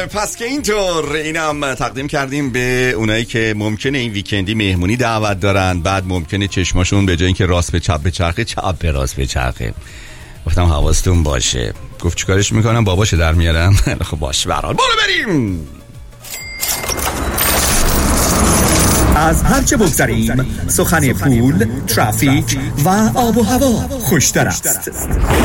پس که اینطور اینم تقدیم کردیم به اونایی که ممکنه این ویکندی مهمونی دعوت دارن، بعد ممکنه چشماشون به جای اینکه راست به چپ بچرخه چپ به راست بچرخه. گفتم حواستون باشه. گفت چیکارش میکنم؟ باباشو در میارم. خب باش برحال برو بریم. از هرچه بگذریم سخن پول، ترافیک و آب و هوا خوشتر است.